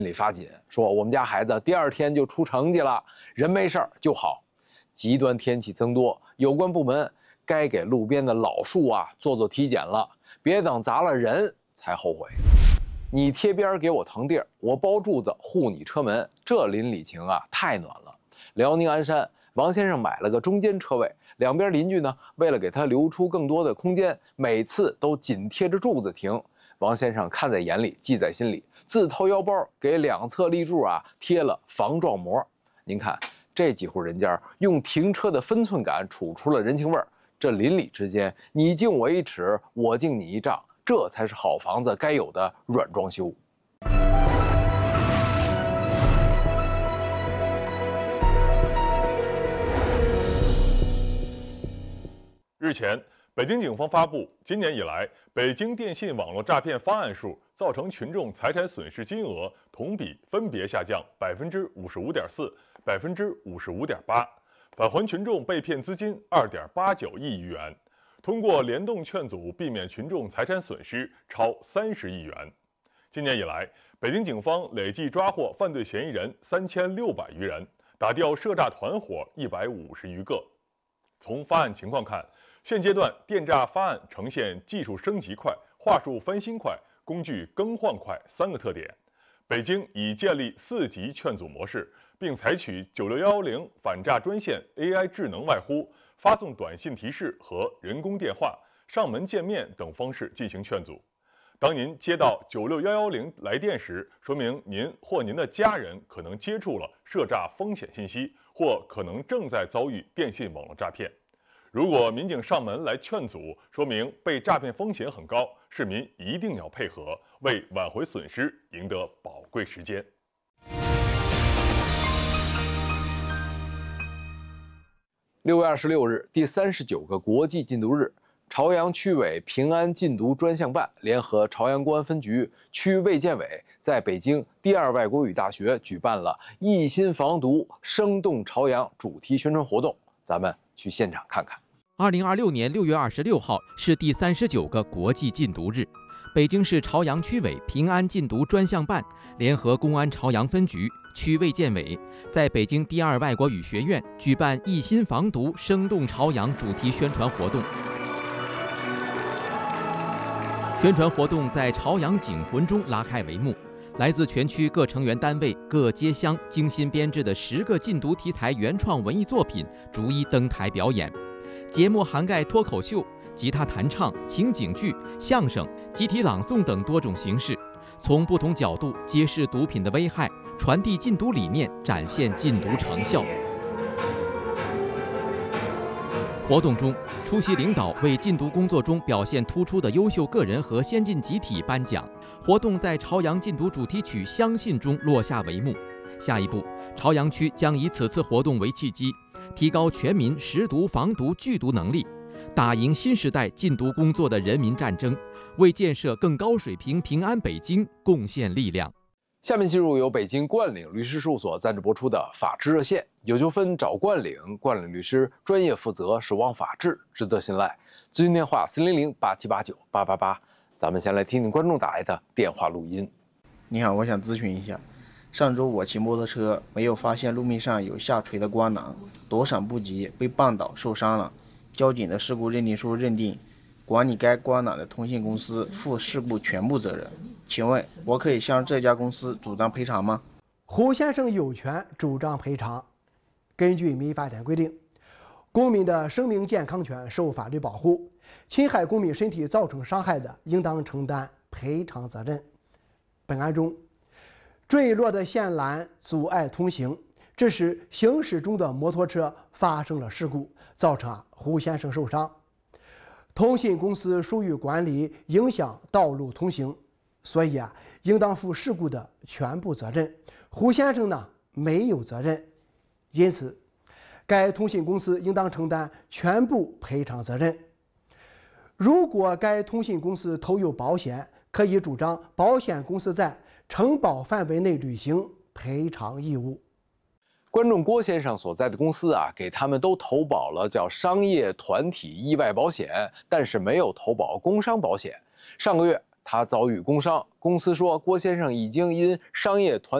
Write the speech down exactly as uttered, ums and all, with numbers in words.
里发紧，说我们家孩子第二天就出成绩了，人没事儿就好。极端天气增多，有关部门该给路边的老树啊做做体检了，别等砸了人才后悔。你贴边给我腾地儿，我包柱子护你车门，这邻里情啊太暖了。辽宁鞍山，王先生买了个中间车位，两边邻居呢为了给他留出更多的空间，每次都紧贴着柱子停。王先生看在眼里，记在心里，自掏腰包给两侧立柱啊贴了防撞膜。您看这几户人家用停车的分寸感处出了人情味儿，这邻里之间你敬我一尺，我敬你一丈，这才是好房子该有的软装修。 日前，北京警方发布，今年以来，北京电信网络诈骗发案数造成群众财产损失金额同比分别下降百分之五十五点四、百分之五十五点八，返还群众被骗资金二点八九亿余元。通过联动劝阻，避免群众财产损失超三十亿元。今年以来，北京警方累计抓获犯罪嫌疑人三千六百余人，打掉涉诈团伙一百五十余个。从发案情况看，现阶段电诈发案呈现技术升级快、话术翻新快、工具更换快三个特点。北京已建立四级劝阻模式，并采取九六一零反诈专线 A I 智能外呼、发送短信提示和人工电话、上门见面等方式进行劝阻。当您接到九六一一零来电时，说明您或您的家人可能接触了涉诈风险信息，或可能正在遭遇电信网络诈骗。如果民警上门来劝阻，说明被诈骗风险很高，市民一定要配合，为挽回损失赢得宝贵时间。 六月二十六日，第三十九个国际禁毒日，朝阳区委平安禁毒专项办联合朝阳公安分局、区卫健委，在北京第二外国语大学举办了“一心防毒，生动朝阳”主题宣传活动。咱们去现场看看。 二零二六年六月二十六号是第三十九个国际禁毒日，北京市朝阳区委平安禁毒专项办联合公安朝阳分局、区卫健委，在北京第二外国语学院举办“一心防毒，生动朝阳”主题宣传活动。宣传活动在朝阳警魂中拉开帷幕。来自全区各成员单位、各街乡精心编制的十个禁毒题材原创文艺作品逐一登台表演。节目涵盖脱口秀、吉他弹唱、情景剧、相声、集体朗诵等多种形式，从不同角度揭示毒品的危害，传递禁毒理念，展现禁毒成效。活动中，出席领导为禁毒工作中表现突出的优秀个人和先进集体颁奖。活动在朝阳禁毒主题曲《相信》中落下帷幕。下一步，朝阳区将以此次活动为契机，提高全民识毒防毒拒毒能力，打赢新时代禁毒工作的人民战争，为建设更高水平平安北京贡献力量。 下面进入由北京冠岭律师事务所赞助播出的法治热线，有纠纷找冠岭，冠岭律师专业负责，守望法治，值得信赖。咨询电话四零零八七八九八八八。咱们先来听听观众打来的电话录音。 你好，我想咨询一下，上周我骑摩托车没有发现路面上有下垂的光囊，躲闪不及被绊倒受伤了。交警的事故认定书认定管理该光囊的通信公司负事故全部责任，请问我可以向这家公司主张赔偿吗？ 胡先生有权主张赔偿。根据民法典规定，公民的生命健康权受法律保护，侵害公民身体造成伤害的，应当承担赔偿责任。本案中，坠落的线缆阻碍通行，致使行驶中的摩托车发生了事故，造成胡先生受伤。通信公司疏于管理，影响道路通行，所以啊，应当负事故的全部责任。胡先生呢，没有责任，因此，该通信公司应当承担全部赔偿责任。如果该通信公司投有保险，可以主张保险公司在承保范围内履行赔偿义务。 观众郭先生所在的公司啊，给他们都投保了叫商业团体意外保险，但是没有投保工伤保险。上个月， 他遭遇工伤。公司说，郭先生已经因商业团